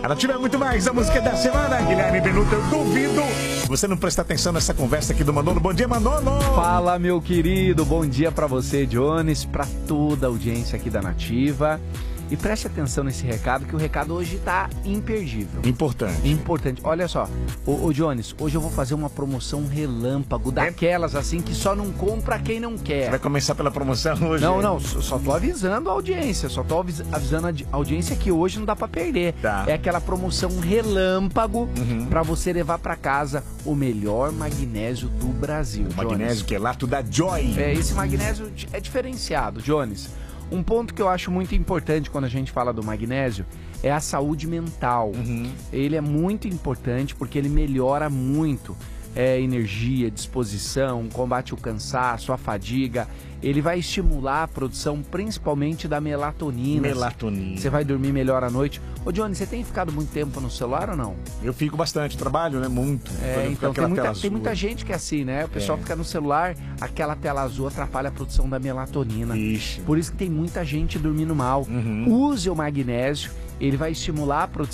Ela tiver muito mais a música da semana, Guilherme Benuto. Eu duvido você não prestar atenção nessa conversa aqui do Manolo. Bom dia, Manolo! Fala, meu querido. Bom dia pra você, Jones, pra toda a audiência aqui da Nativa. E preste atenção nesse recado, que o recado hoje tá imperdível. Importante. Importante. Olha só, ô Jones, hoje eu vou fazer uma promoção relâmpago, daquelas assim que só não compra quem não quer. Você vai começar pela promoção hoje? Não, só tô avisando a audiência, avisando a audiência que hoje não dá pra perder. Tá. É aquela promoção relâmpago pra você levar pra casa o melhor magnésio do Brasil, O magnésio quelato da Joy. Esse magnésio é diferenciado, Jones. Um ponto que eu acho muito importante quando a gente fala do magnésio é a saúde mental. Ele é muito importante porque ele melhora muito energia, disposição, combate o cansaço, a fadiga. Ele vai estimular a produção principalmente da melatonina. Você vai dormir melhor à noite. Ô Johnny, você tem ficado muito tempo no celular ou não? Eu fico bastante, trabalho, né? Muito. Então tem muita gente que é assim, né? O pessoal fica no celular, aquela tela azul atrapalha a produção da melatonina. Ixi. Por isso que tem muita gente dormindo mal. Use o magnésio, ele vai estimular a produção